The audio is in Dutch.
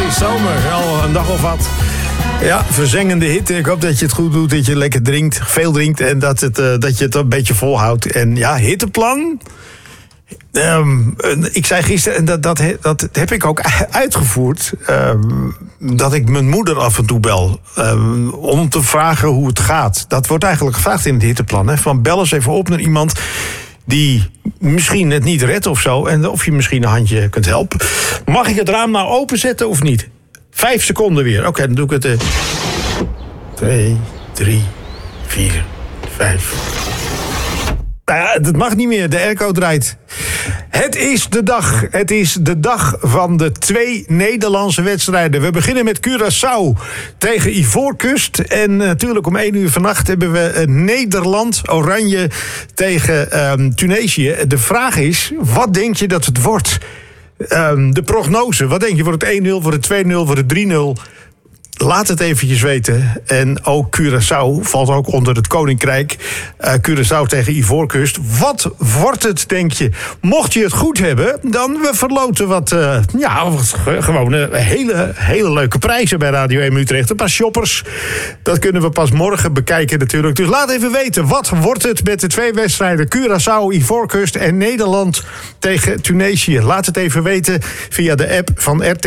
zomer, al een dag of wat. Ja, verzengende hitte. Ik hoop dat je het goed doet, dat je lekker drinkt, veel drinkt en dat je het een beetje volhoudt. En ja, hitteplan. Ik zei gisteren, en dat heb ik ook uitgevoerd, dat ik mijn moeder af en toe bel. Om te vragen hoe het gaat. Dat wordt eigenlijk gevraagd in het hitteplan. Hè, van bel eens even op naar iemand die misschien het niet redt of zo. En of je misschien een handje kunt helpen. Mag ik het raam nou openzetten of niet? 5 seconden weer. Oké, dan doe ik het. 2, 3, 4, 5. Nou ja, dat mag niet meer. De airco draait. Het is de dag van de 2 Nederlandse wedstrijden. We beginnen met Curaçao tegen Ivoorkust. En natuurlijk om 1 uur vannacht hebben we Nederland, Oranje, tegen Tunesië. De vraag is, wat denk je dat het wordt? De prognose, wat denk je? Wordt het 1-0, wordt het 2-0, wordt het 3-0? Laat het eventjes weten. En ook Curaçao valt ook onder het Koninkrijk. Curaçao tegen Ivoorkust. Wat wordt het, denk je? Mocht je het goed hebben, dan we verloten gewoon hele leuke prijzen bij Radio 1 Utrecht. Een paar shoppers. Dat kunnen we pas morgen bekijken natuurlijk. Dus laat even weten, wat wordt het met de 2 wedstrijden? Curaçao, Ivoorkust en Nederland tegen Tunesië. Laat het even weten via de app van RT.